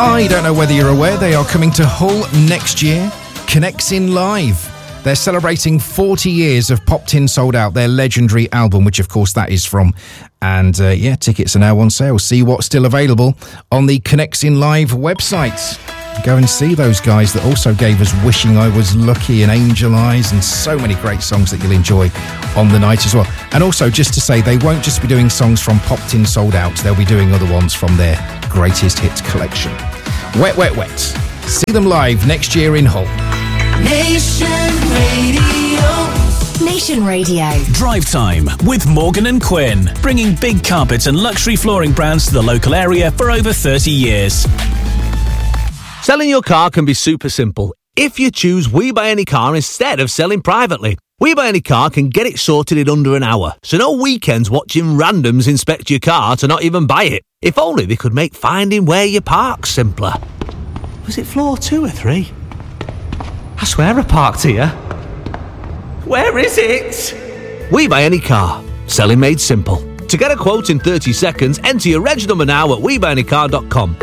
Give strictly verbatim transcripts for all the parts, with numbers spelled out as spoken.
I don't know whether you're aware, they are coming to Hull next year. Connexin Live. They're celebrating forty years of Pop Tin Sold Out, their legendary album, which of course that is from. And uh, yeah, tickets are now on sale. See what's still available on the Connexin Live website. Go and see those guys that also gave us Wishing I Was Lucky and Angel Eyes and so many great songs that you'll enjoy on the night as well. And also, just to say, they won't just be doing songs from Pop Tin Sold Out, they'll be doing other ones from their greatest hits collection. Wet, Wet, Wet. See them live next year in Hull. Nation Radio. Nation Radio. Drive Time with Morgan and Quinn, bringing big carpet and luxury flooring brands to the local area for over thirty years. Selling your car can be super simple if you choose We Buy Any Car instead of selling privately. We Buy Any Car can get it sorted in under an hour, so no weekends watching randoms inspect your car to not even buy it. If only they could make finding where you park simpler. Was it floor two or three? I swear I parked here. Where is it? We Buy Any Car. Selling made simple. To get a quote in thirty seconds, enter your reg number now at we buy any car dot com.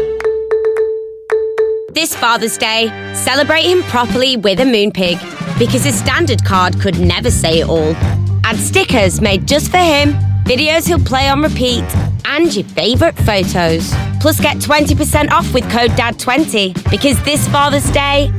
This Father's Day, celebrate him properly with a Moonpig, because his standard card could never say it all. Add stickers made just for him, videos he'll play on repeat, and your favourite photos. Plus get twenty percent off with code D A D twenty, because this Father's Day,